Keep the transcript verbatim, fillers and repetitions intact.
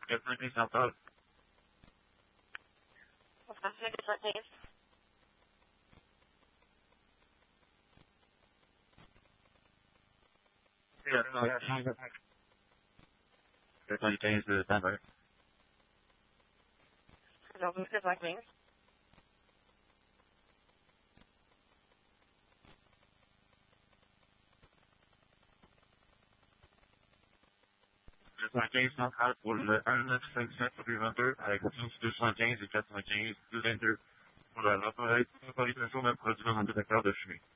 quatre-vingt-quinze Central. quatre-vingt-quinze. quatre-vingt-quinze de Denver. Alors, vous quatre-vingt-quinze. quatre-vingt-quinze Central pour le un neuf cinq sept rue vingt-deux avec deux cent quinze et quatre-vingt-quinze deux vingt-deux pour la localisation d'un produit dans un détecteur de fumée.